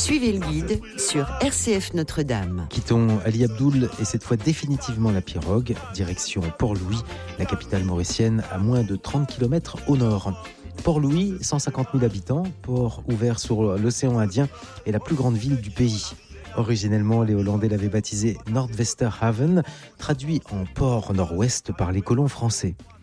Suivez le guide sur RCF Notre-Dame. Quittons Ali Abdoul et cette fois définitivement la pirogue, direction Port-Louis, la capitale mauricienne à moins de 30 km au nord. Port-Louis, 150 000 habitants, port ouvert sur l'océan Indien et la plus grande ville du pays. Originellement, les Hollandais l'avaient baptisé Noordwesterhaven, traduit en port nord-ouest par les colons français.